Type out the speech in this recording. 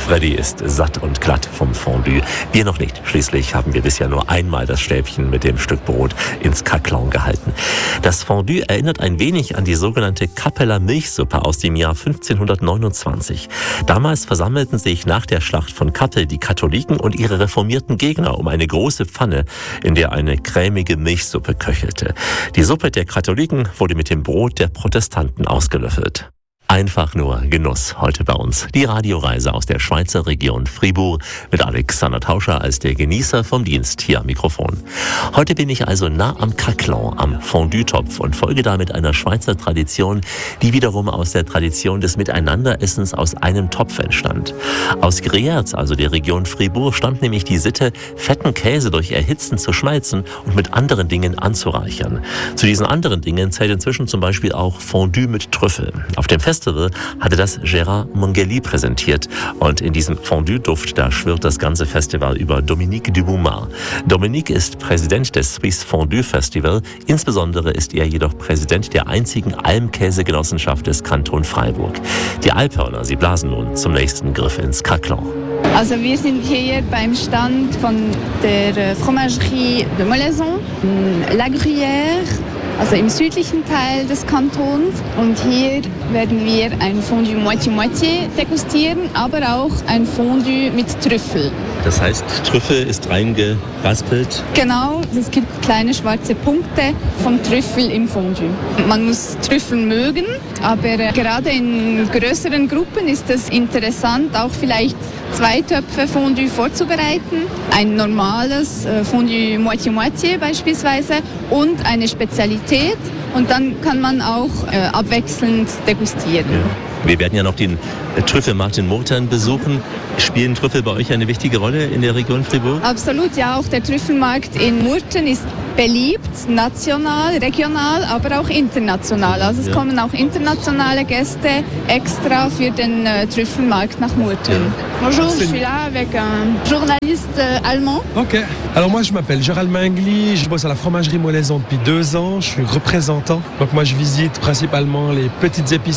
Freddy ist satt und glatt vom Fondue. Wir noch nicht. Schließlich haben wir bisher nur einmal das Stäbchen mit dem Stück Brot ins Caclan gehalten. Das Fondue erinnert ein wenig an die sogenannte Kappeler Milchsuppe aus dem Jahr 1529. Damals versammelten sich nach der Schlacht von Kappel die Katholiken und ihre reformierten Gegner um eine große Pfanne, in der eine cremige Milchsuppe köchelte. Die Suppe der Katholiken wurde mit dem Brot der Protestanten ausgelöffelt. Einfach nur Genuss heute bei uns. Die Radioreise aus der Schweizer Region Fribourg mit Alexander Tauscher als der Genießer vom Dienst hier am Mikrofon. Heute bin ich also nah am Caclan, am Fondue-Topf und folge damit einer Schweizer Tradition, die wiederum aus der Tradition des Miteinanderessens aus einem Topf entstand. Aus Grierz, also der Region Fribourg, stammt nämlich die Sitte, fetten Käse durch Erhitzen zu schmelzen und mit anderen Dingen anzureichern. Zu diesen anderen Dingen zählt inzwischen zum Beispiel auch Fondue mit Trüffel. Auf dem Festival hatte das Gérard Mongeli präsentiert und in diesem Fondue-Duft, da schwirrt das ganze Festival über Dominique Duboumar. Dominique ist Präsident des Swiss Fondue Festival, insbesondere ist er jedoch Präsident der einzigen Almkäsegenossenschaft des Kanton Freiburg. Die Alphörner, sie blasen nun zum nächsten Griff ins Caclan. Also wir sind hier beim Stand von der Fromagerie de Molaison, La Gruyère, also im südlichen Teil des Kantons. Und hier werden wir ein Fondue Moitié-Moitié degustieren, aber auch ein Fondue mit Trüffel. Das heißt, Trüffel ist reingeraspelt? Genau, es gibt kleine schwarze Punkte vom Trüffel im Fondue. Man muss Trüffel mögen, aber gerade in größeren Gruppen ist es interessant, auch vielleicht 2 Töpfe Fondue vorzubereiten. Ein normales Fondue Moitié-Moitié beispielsweise und eine Spezialität. Und dann kann man auch abwechselnd degustieren. Ja. Wir werden ja noch den Trüffelmarkt in Murten besuchen. Spielen Trüffel bei euch eine wichtige Rolle in der Region Fribourg? Absolut, ja. Auch der Trüffelmarkt in Murten ist beliebt, national, regional, aber auch international. Also es kommen auch internationale Gäste extra für den Trüffelmarkt nach Murten. Ja. Bonjour, je suis là avec un journaliste allemand. Ok. Alors moi je m'appelle Gérald Mengli, je bosse à la fromagerie Molaison depuis 2 ans, je suis représentant. Donc moi je visite principalement les petites épiceries